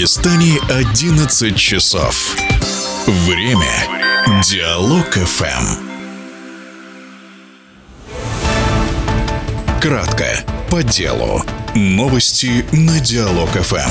Дагестане 11 часов. Время Диалог ФМ. Кратко, по делу. Новости на Диалог ФМ.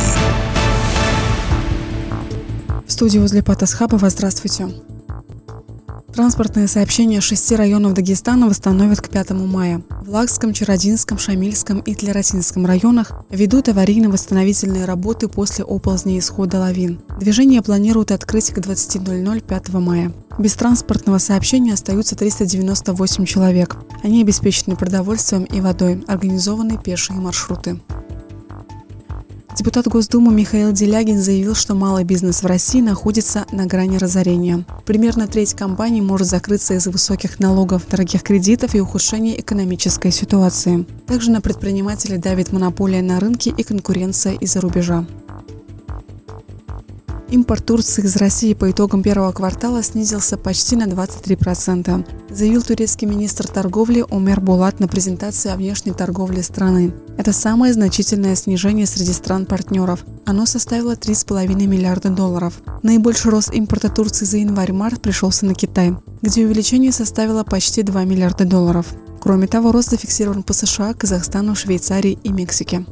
В студии Узлепат Асхабова. Здравствуйте. Транспортное сообщение 6 районов Дагестана восстановят к 5 мая. В Лакском, Чародинском, Шамильском и Тлератинском районах ведут аварийно-восстановительные работы после оползня и исхода лавин. Движение планируют открыть к 20:00 5 мая. Без транспортного сообщения остаются 398 человек. Они обеспечены продовольствием и водой, организованы пешие маршруты. Депутат Госдумы Михаил Делягин заявил, что малый бизнес в России находится на грани разорения. Примерно треть компаний может закрыться из-за высоких налогов, дорогих кредитов и ухудшения экономической ситуации. Также на предпринимателей давит монополия на рынке и конкуренция из-за рубежа. Импорт Турции из России по итогам первого квартала снизился почти на 23%, заявил турецкий министр торговли Омер Булат на презентации о внешней торговле страны. Это самое значительное снижение среди стран-партнеров. Оно составило $3,5 миллиарда. Наибольший рост импорта Турции за январь-март пришелся на Китай, где увеличение составило почти $2 миллиарда. Кроме того, рост зафиксирован по США, Казахстану, Швейцарии и Мексике.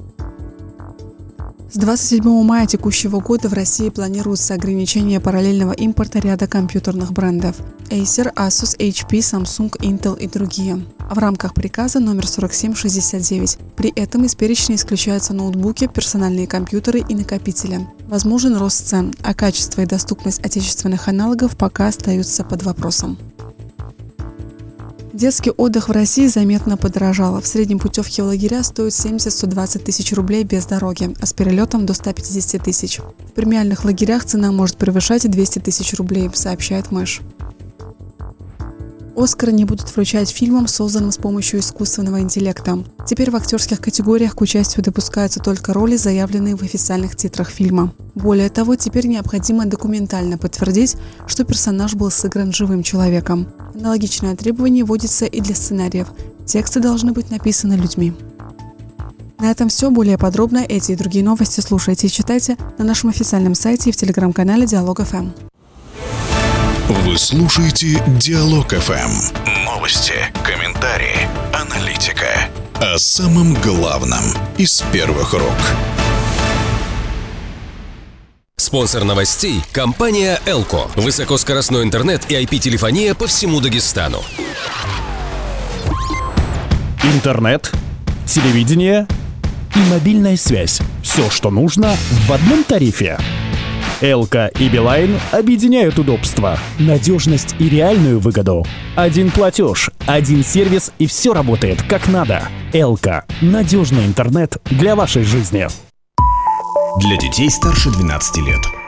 С 27 мая текущего года в России планируется ограничение параллельного импорта ряда компьютерных брендов – Acer, Asus, HP, Samsung, Intel и другие. В рамках приказа номер 4769. При этом из перечня исключаются ноутбуки, персональные компьютеры и накопители. Возможен рост цен, а качество и доступность отечественных аналогов пока остаются под вопросом. Детский отдых в России заметно подорожал. В среднем путевки в лагеря стоят 70-120 тысяч рублей без дороги, а с перелетом до 150 тысяч. В премиальных лагерях цена может превышать 200 тысяч рублей, сообщает Мэш. «Оскары» не будут вручать фильмам, созданным с помощью искусственного интеллекта. Теперь в актерских категориях к участию допускаются только роли, заявленные в официальных титрах фильма. Более того, теперь необходимо документально подтвердить, что персонаж был сыгран живым человеком. Аналогичное требование вводится и для сценариев. Тексты должны быть написаны людьми. На этом все. Более подробно эти и другие новости слушайте и читайте на нашем официальном сайте и в телеграм-канале Диалог ФМ. Вы слушаете Диалог ФМ. Новости, комментарии, аналитика. О самом главном из первых рук. Спонсор новостей – компания «Элко». Высокоскоростной интернет и IP-телефония по всему Дагестану. Интернет, телевидение и мобильная связь. Все, что нужно в одном тарифе. Элко и Билайн объединяют удобства, надежность и реальную выгоду. Один платеж, один сервис и все работает как надо. Элко – надежный интернет для вашей жизни. Для детей старше 12 лет.